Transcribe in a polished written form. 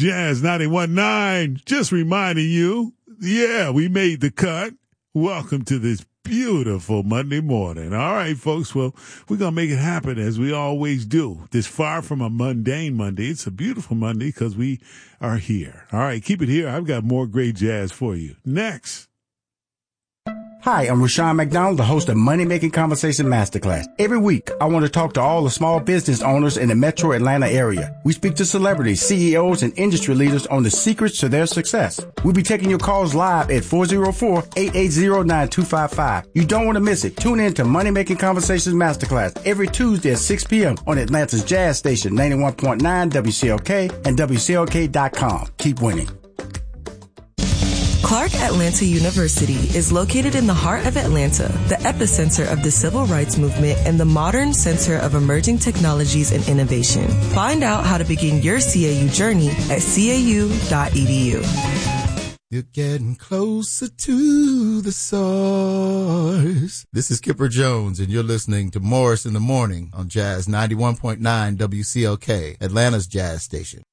Jazz 91.9, just reminding you, yeah, we made the cut. Welcome to this beautiful Monday morning. All right, folks, well, we're going to make it happen as we always do. This far from a mundane Monday. It's a beautiful Monday because we are here. All right, keep it here. I've got more great jazz for you. Next. Hi, I'm Rushion McDonald, the host of Money Making Conversation Masterclass. Every week, I want to talk to all the small business owners in the metro Atlanta area. We speak to celebrities, CEOs, and industry leaders on the secrets to their success. We'll be taking your calls live at 404-880-9255. You don't want to miss it. Tune in to Money Making Conversations Masterclass every Tuesday at 6 p.m. on Atlanta's Jazz Station, 91.9 WCLK and WCLK.com. Keep winning. Clark Atlanta University is located in the heart of Atlanta, the epicenter of the civil rights movement and the modern center of emerging technologies and innovation. Find out how to begin your CAU journey at cau.edu. You're getting closer to the source. This is Kipper Jones, and you're listening to Morris in the Morning on Jazz 91.9 WCLK, Atlanta's Jazz Station.